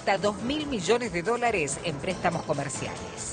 hasta $2.000 millones en préstamos comerciales.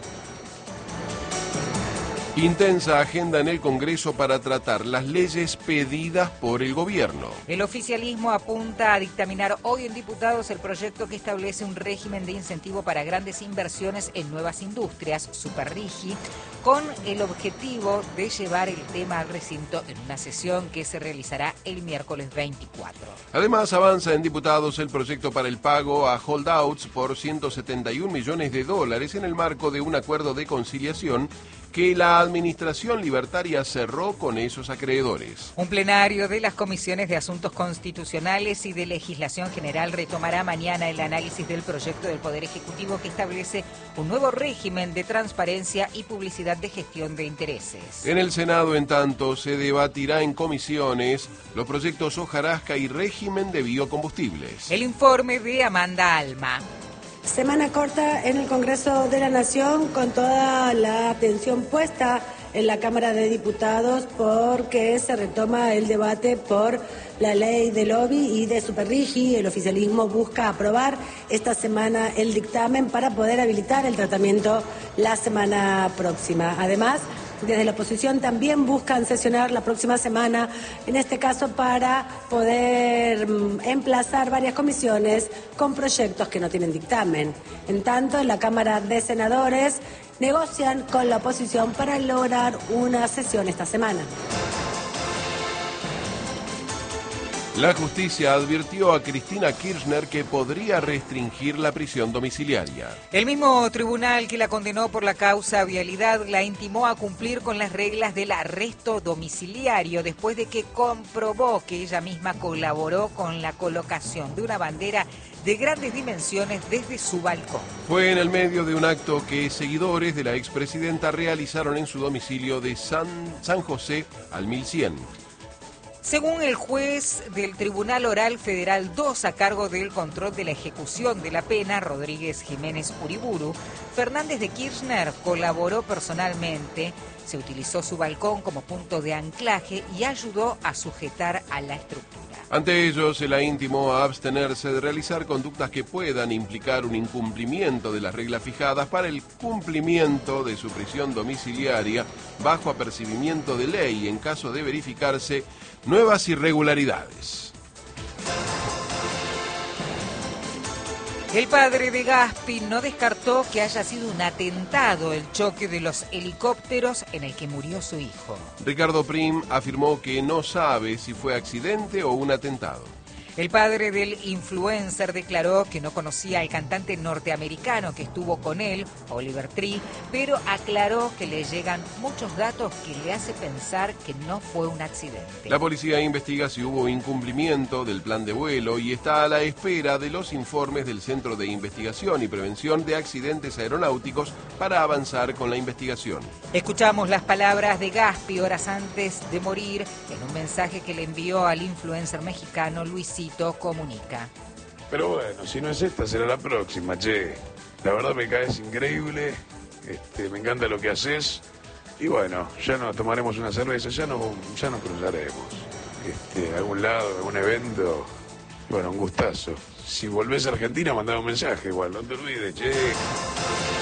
Intensa agenda en el Congreso para tratar las leyes pedidas por el gobierno. El oficialismo apunta a dictaminar hoy en diputados el proyecto que establece un régimen de incentivo para grandes inversiones en nuevas industrias, Superrigi, con el objetivo de llevar el tema al recinto en una sesión que se realizará el miércoles 24. Además, avanza en diputados el proyecto para el pago a holdouts por $171 millones en el marco de un acuerdo de conciliación que la administración libertaria cerró con esos acreedores. Un plenario de las comisiones de Asuntos Constitucionales y de Legislación General retomará mañana el análisis del proyecto del Poder Ejecutivo que establece un nuevo régimen de transparencia y publicidad de gestión de intereses. En el Senado, en tanto, se debatirá en comisiones los proyectos hojarasca y régimen de biocombustibles. El informe de Amanda Alma. Semana corta en el Congreso de la Nación con toda la atención puesta en la Cámara de Diputados porque se retoma el debate por la ley de lobby y de Superrigi. El oficialismo busca aprobar esta semana el dictamen para poder habilitar el tratamiento la semana próxima. Además, desde la oposición también buscan sesionar la próxima semana, en este caso para poder emplazar varias comisiones con proyectos que no tienen dictamen. En tanto, en la Cámara de Senadores negocian con la oposición para lograr una sesión esta semana. La justicia advirtió a Cristina Kirchner que podría restringir la prisión domiciliaria. El mismo tribunal que la condenó por la causa vialidad la intimó a cumplir con las reglas del arresto domiciliario después de que comprobó que ella misma colaboró con la colocación de una bandera de grandes dimensiones desde su balcón. Fue en el medio de un acto que seguidores de la expresidenta realizaron en su domicilio de San José al 1100. Según el juez del Tribunal Oral Federal 2 a cargo del control de la ejecución de la pena, Rodríguez Jiménez Uriburu, Fernández de Kirchner colaboró personalmente, se utilizó su balcón como punto de anclaje y ayudó a sujetar a la estructura. Ante ello, se la intimó a abstenerse de realizar conductas que puedan implicar un incumplimiento de las reglas fijadas para el cumplimiento de su prisión domiciliaria bajo apercibimiento de ley en caso de verificarse nuevas irregularidades. El padre de Gaspi no descartó que haya sido un atentado el choque de los helicópteros en el que murió su hijo. Ricardo Prim afirmó que no sabe si fue accidente o un atentado. El padre del influencer declaró que no conocía al cantante norteamericano que estuvo con él, Oliver Tree, pero aclaró que le llegan muchos datos que le hace pensar que no fue un accidente. La policía investiga si hubo incumplimiento del plan de vuelo y está a la espera de los informes del Centro de Investigación y Prevención de Accidentes Aeronáuticos para avanzar con la investigación. Escuchamos las palabras de Gaspi horas antes de morir en un mensaje que le envió al influencer mexicano Luisito Comunica. Pero bueno, si no es esta, será la próxima, che. La verdad me caes increíble, me encanta lo que haces. Y bueno, ya nos tomaremos una cerveza, ya nos cruzaremos. A algún lado, a algún evento. Bueno, un gustazo. Si volvés a Argentina, mandame un mensaje igual, no te olvides, che.